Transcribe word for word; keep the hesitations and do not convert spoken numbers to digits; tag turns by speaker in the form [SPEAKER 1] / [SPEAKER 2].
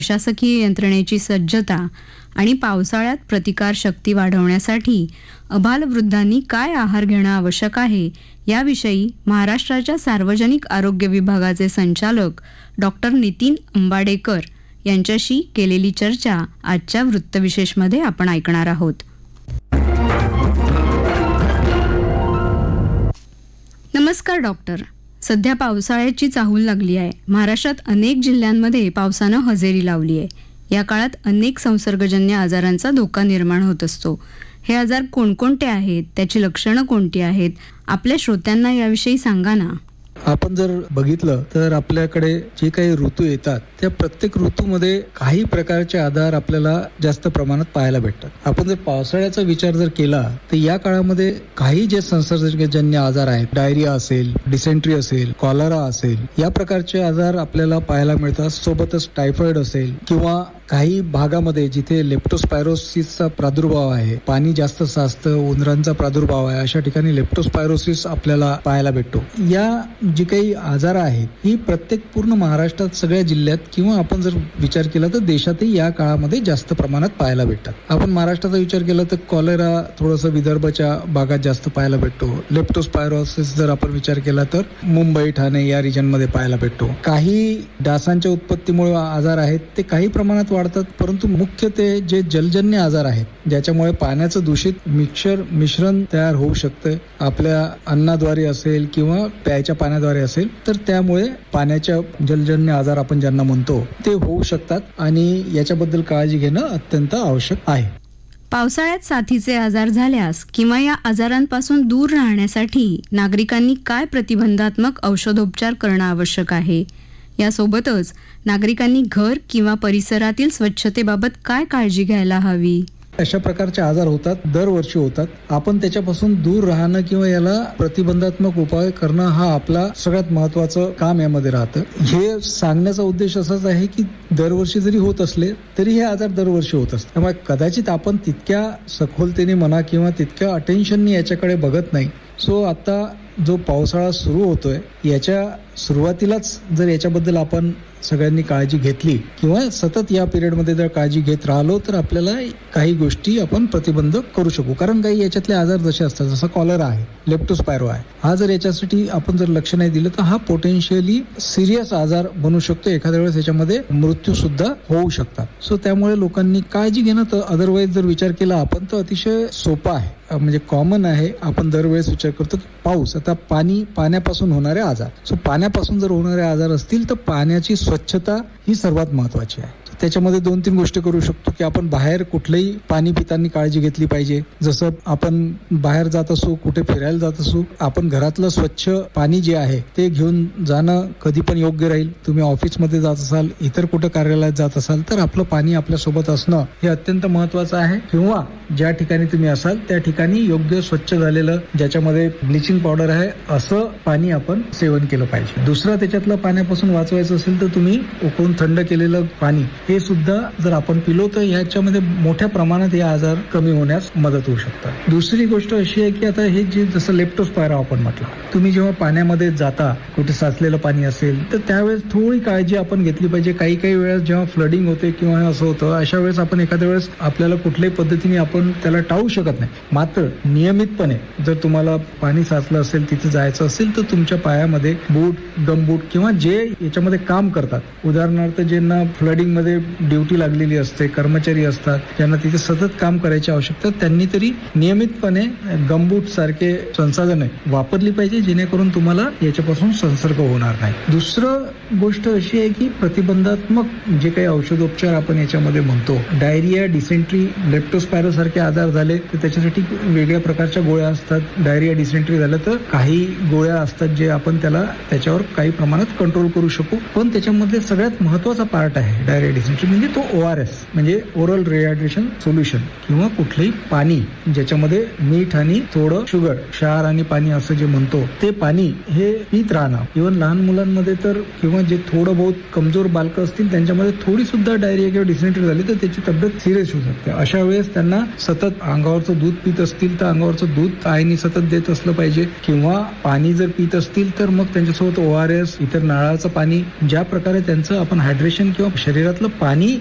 [SPEAKER 1] प्रशासकीय यंत्रणेची सज्जता आणि पावसाळ्यात प्रतिकार शक्ती वाढवण्यासाठी अबालवृद्धांनी काय आहार घेणं आवश्यक आहे याविषयी महाराष्ट्राच्या सार्वजनिक आरोग्य विभागाचे संचालक डॉक्टर नितीन अंबाडेकर यांच्याशी केलेली चर्चा आजच्या वृत्तविशेषमध्ये आपण ऐकणार आहोत. नमस्कार डॉक्टर. सध्या पावसाळ्याची चाहूल लागली आहे. महाराष्ट्रात अनेक जिल्ह्यांमध्ये पावसानं हजेरी लावली आहे. या काळात अनेक संसर्गजन्य आजारांचा धोका निर्माण होत असतो. हे आजार कोणकोणते आहेत, त्याची लक्षणं कोणती आहेत, आपल्या श्रोत्यांना याविषयी सांगा ना.
[SPEAKER 2] आपण जर बघितलं तर आपल्याकडे जे काही ऋतू येतात त्या प्रत्येक ऋतूमध्ये काही प्रकारचे आजार आपल्याला जास्त प्रमाणात पाहायला भेटतात. आपण जर पावसाळ्याचा विचार जर केला तर या काळामध्ये काही जे संसर्गजन्य आजार आहेत, डायरिया असेल, डिसेंट्री असेल, कॉलरा असेल, या प्रकारचे आजार आपल्याला पाहायला मिळतात. सोबतच टायफॉइड असेल किंवा काही भागामध्ये जिथे लेप्टोस्पायरोसिसचा प्रादुर्भाव आहे, पाणी जास्त साचतं, उंदरांचा प्रादुर्भाव आहे, अशा ठिकाणी लेप्टोस्पायरोसिस आपल्याला पाहायला भेटतो. या जी काही आजार आहेत ही प्रत्येक पूर्ण महाराष्ट्रात सगळ्या जिल्ह्यात किंवा आपण जर विचार केला तर देशातही या काळामध्ये जास्त प्रमाणात पाहायला भेटतात. आपण महाराष्ट्राचा विचार केला तर कॉलेरा थोडंसं विदर्भाच्या भागात जास्त पाहायला भेटतो. लेप्टोस्पायरोसिस जर आपण विचार केला तर मुंबई, ठाणे या रिजनमध्ये पाहायला भेटतो. काही डासांच्या उत्पत्तीमुळे आजार आहेत ते काही प्रमाणात वाढतात, परंतु मुख्य ते जे जलजन्य आजार आहेत ज्याच्यामुळे पाण्याचं दूषित मिक्सर मिश्रण तयार होऊ शकतं, आपल्या अन्नाद्वारे असेल किंवा प्यायच्या पाण्याद्वारे असेल, तर त्यामुळे पाण्याच्या जलजन्य आजार आपण ज्यांना म्हणतो ते होऊ शकतात आणि याच्याबद्दल काळजी घेणं अत्यंत आवश्यक आहे.
[SPEAKER 1] पावसाळ्यात साथीचे आजार झाल्यास किंवा या आजारांपासून दूर राहण्यासाठी नागरिकांनी काय प्रतिबंधात्मक औषधोपचार करणं आवश्यक आहे? यासोबतच नागरिकांनी घर किंवा परिसरातील स्वच्छतेबाबत काय काळजी घ्यायला हवी?
[SPEAKER 2] अशा प्रकारचे आजार होतात, दरवर्षी होतात. आपण त्याच्यापासून दूर राहणं किंवा याला प्रतिबंधात्मक उपाय करणं हा आपला सगळ्यात महत्वाचं काम यामध्ये राहतं. हे सांगण्याचा उद्देश असाच आहे की दरवर्षी जरी होत असले तरी हे आजार दरवर्षी होत असतात. त्यामुळे कदाचित आपण तितक्या सखोलतेने म्हणा किंवा तितक्या अटेन्शनने याच्याकडे बघत नाही. सो आता जो पावसाळा सुरू होतोय याच्या सुरुवातीलाच जर याच्याबद्दल आपण सगळ्यांनी काळजी घेतली किंवा सतत या पिरियडमध्ये जर काळजी घेत राहिलो तर आपल्याला काही गोष्टी आपण प्रतिबंध करू शकू. कारण काही याच्यातले आजार जसे असतात, जसं कॉलरा आहे, लेप्टोस्पायरो आहे, हा जर याच्यासाठी आपण जर लक्ष नाही दिलं तर हा पोटेन्शियली सिरियस आजार बनू शकतो. एखाद्या वेळेस याच्यामध्ये मृत्यू सुद्धा होऊ शकतात. सो त्यामुळे लोकांनी काळजी घेणं, तर अदरवाईज जर विचार केला आपण तर अतिशय सोपा आहे, म्हणजे कॉमन आहे. आपण दरवेळेस विचार करतो की पाऊस, आता पाणी, पाण्यापासून होणारे आजार. सो पाण्यापासून जर होणारे आजार असतील तर पाण्याची स्वच्छता ही सर्वात महत्वाची आहे. त्याच्यामध्ये दोन तीन गोष्टी करू शकतो की आपण बाहेर कुठलंही पाणी पिताना काळजी घेतली पाहिजे. जसं आपण बाहेर जात असू, कुठे फिरायला जात असू, आपण घरातलं स्वच्छ पाणी जे आहे ते घेऊन जाणं कधी पण योग्य राहील. तुम्ही ऑफिसमध्ये जात असाल, इतर कुठे कार्यालयात जात असाल तर आपलं पाणी आपल्यासोबत असणं हे अत्यंत महत्वाचं आहे. किंवा ज्या ठिकाणी तुम्ही असाल त्या ठिकाणी योग्य स्वच्छ झालेलं, ज्याच्यामध्ये ब्लिचिंग पावडर आहे असं पाणी आपण सेवन केलं पाहिजे. दुसरं, त्याच्यातलं पाण्यापासून वाचवायचं असेल तर तुम्ही उकळून थंड केलेलं पाणी हे सुद्धा जर आपण पिलो तर ह्याच्यामध्ये मोठ्या प्रमाणात हे आजार कमी होण्यास मदत होऊ शकतात. दुसरी गोष्ट अशी आहे की आता हे जे जसं लेप्टोस्पायरो आपण म्हटलं, तुम्ही जेव्हा पाण्यामध्ये जाता, कुठे साचलेलं पाणी असेल तर त्यावेळेस थोडी काळजी आपण घेतली पाहिजे. काही काही वेळेस जेव्हा फ्लडिंग होते किंवा असं होतं, अशा वेळेस आपण एखाद्या वेळेस आपल्याला कुठल्याही पद्धतीने आपण त्याला टाळू शकत नाही. मात्र नियमितपणे जर तुम्हाला पाणी साचलं असेल, तिथे जायचं असेल तर तुमच्या पायामध्ये बूट, गमबूट किंवा जे याच्यामध्ये काम करतात, उदाहरणार्थ ज्यांना फ्लडिंग मध्ये ड्युटी लागलेली असते, कर्मचारी असतात ज्यांना तिथे सतत काम करायची आवश्यकता, त्यांनी तरी नियमितपणे गमबूट सारखे संसाधने वापरली पाहिजे, जेणेकरून तुम्हाला याच्यापासून संसर्ग होणार नाही. दुसरं गोष्ट अशी आहे की प्रतिबंधात्मक जे काही औषधोपचार आपण याच्यामध्ये म्हणतो, डायरिया, डिसेंट्री, लेप्टोस्पायरो सारखे आजार झाले तर त्याच्यासाठी वेगळ्या प्रकारच्या गोळ्या असतात. डायरिया, डिसेंट्री झालं तर काही गोळ्या असतात जे आपण त्याला त्याच्यावर काही प्रमाणात कंट्रोल करू शकू. पण त्याच्यामध्ये सगळ्यात महत्वाचा पार्ट आहे डायरिया, डिसेंट्री म्हणजे तो ओ आर एस म्हणजे ओरल रिहायड्रेशन सोल्युशन किंवा कुठलंही पाणी ज्याच्यामध्ये मीठ आणि थोडं शुगर, क्षार आणि पाणी असं जे म्हणतो ते पाणी हे पीत राहणं. इव्हन लहान मुलांमध्ये तर किंवा जे थोडं बहुत कमजोर बालकं असतील त्यांच्यामध्ये थोडी सुद्धा डायरिया किंवा डिसेंट्री झाली तर त्याची तब्येत सिरियस होऊ शकते. अशा वेळेस त्यांना सतत अंगावरचं दूध पीत असतील तर अंगावरचं दूध आईने सतत देत असलं पाहिजे. किंवा पाणी जर पीत असतील तर मग त्यांच्यासोबत ओ आर एस, इतर नारळाचं पाणी, ज्या प्रकारे त्यांचं आपण हायड्रेशन किंवा शरीरातलं पाणी